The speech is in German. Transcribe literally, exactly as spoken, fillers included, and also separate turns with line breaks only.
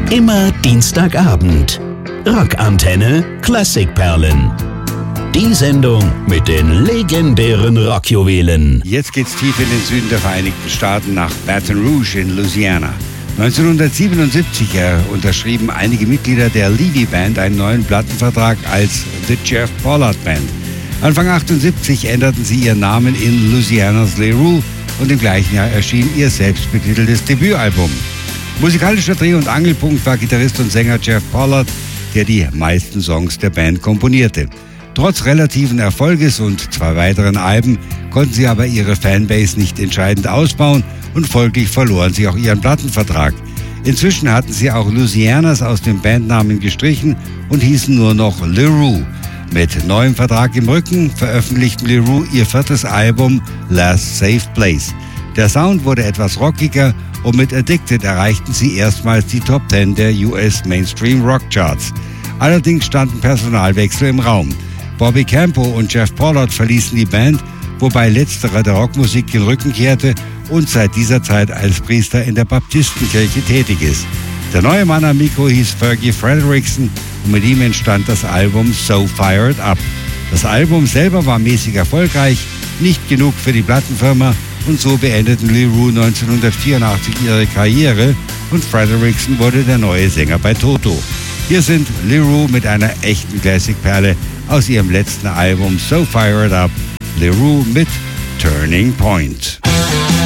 Immer Dienstagabend. Rockantenne Klassikperlen. Die Sendung mit den legendären Rockjuwelen.
Jetzt geht's tief in den Süden der Vereinigten Staaten nach Baton Rouge in Louisiana. neunzehnhundertsiebenundsiebzig unterschrieben einige Mitglieder der Levy Band einen neuen Plattenvertrag als The Jeff Pollard Band. Anfang achtundsiebzig änderten sie ihren Namen in Louisiana's LeRoux und im gleichen Jahr erschien ihr selbstbetiteltes Debütalbum. Musikalischer Dreh- und Angelpunkt war Gitarrist und Sänger Jeff Pollard, der die meisten Songs der Band komponierte. Trotz relativen Erfolges und zwei weiteren Alben konnten sie aber ihre Fanbase nicht entscheidend ausbauen und folglich verloren sie auch ihren Plattenvertrag. Inzwischen hatten sie auch Louisianas aus dem Bandnamen gestrichen und hießen nur noch LeRoux. Mit neuem Vertrag im Rücken veröffentlichten LeRoux ihr viertes Album Last Safe Place. Der Sound wurde etwas rockiger und mit Addicted erreichten sie erstmals die Top zehn der U S Mainstream Rock Charts. Allerdings standen Personalwechsel im Raum. Bobby Campo und Jeff Pollard verließen die Band, wobei letzterer der Rockmusik den Rücken kehrte und seit dieser Zeit als Priester in der Baptistenkirche tätig ist. Der neue Mann am Mikro hieß Fergie Frederiksen und mit ihm entstand das Album So Fired Up. Das Album selber war mäßig erfolgreich, nicht genug für die Plattenfirma und so beendeten LeRoux neunzehnhundertvierundachtzig ihre Karriere und Frederiksen wurde der neue Sänger bei Toto. Hier sind LeRoux mit einer echten Classic-Perle aus ihrem letzten Album So Fired Up, LeRoux mit Turning Point.